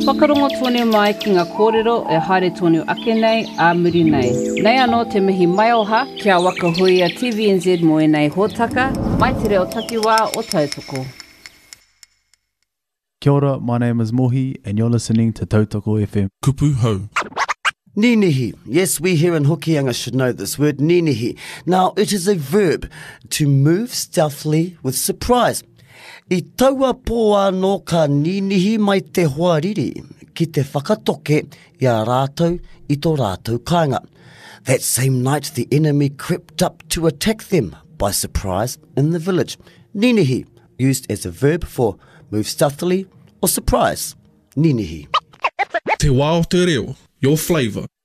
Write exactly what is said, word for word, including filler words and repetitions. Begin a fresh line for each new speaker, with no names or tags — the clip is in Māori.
whakarongo tonu mai ki ngā kōrero e haere tonu ake nei a muri nei. Nei anō te mihi mai oha kia wakahui a T V N Z mo e nei hōtaka, mai te reo takiwā o Tautoko.
Kia ora, my name is Mohi and you're listening to Tautoko F M.
Kupu hau.
Ninihi. Yes, we here in Hokianga should know this word, ninihi. Now, it is a verb to move stealthily with surprise. I taua pō anō ka ninihi mai te hoariri ki te whakatoke i a rātou i tō rātou kāinga. That same night, the enemy crept up to attack them by surprise in the village. Ninihi, used as a verb for move stealthily or surprise. Ninihi.
Te wā o te reo, your flavour.